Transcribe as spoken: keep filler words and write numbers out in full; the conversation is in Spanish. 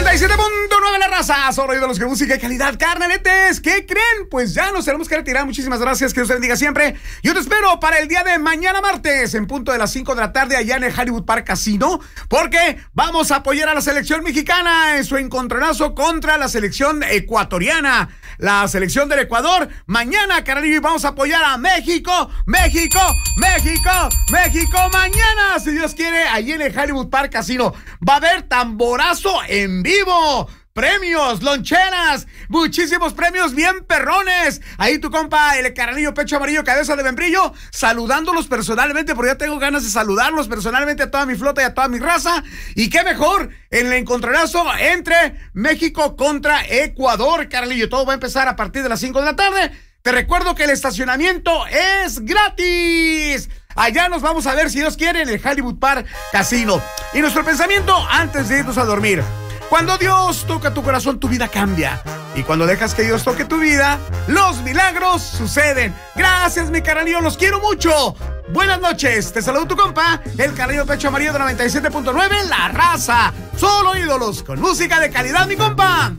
noventa y siete punto nueve La Raza, solo ídolos que música y calidad, carnaletes. ¿Qué creen? Pues ya nos tenemos que retirar. Muchísimas gracias, que Dios te bendiga siempre. Yo te espero para el día de mañana martes, en punto de las cinco de la tarde, allá en el Hollywood Park Casino, porque vamos a apoyar a la selección mexicana en su encontronazo contra la selección ecuatoriana. La selección del Ecuador, mañana, carnalillo, y vamos a apoyar a México, México, México, México, mañana, si Dios quiere, allí en el Hollywood Park Casino. Va a haber tamborazo en vivo, premios, loncheras, muchísimos premios bien perrones. Ahí tu compa, el carnalillo pecho amarillo, cabeza de membrillo, saludándolos personalmente, porque ya tengo ganas de saludarlos personalmente a toda mi flota y a toda mi raza. Y qué mejor, en el encontronazo entre México contra Ecuador, carnalillo. Todo va a empezar a partir de las cinco de la tarde. Te recuerdo que el estacionamiento es gratis. Allá nos vamos a ver, si Dios quiere, en el Hollywood Park Casino. Y nuestro pensamiento antes de irnos a dormir: cuando Dios toca tu corazón, tu vida cambia. Y cuando dejas que Dios toque tu vida, los milagros suceden. Gracias, mi carnalillo, los quiero mucho. Buenas noches, te saludo tu compa, el carnalillo pecho amarillo de noventa y siete punto nueve La Raza. Solo ídolos con música de calidad, mi compa.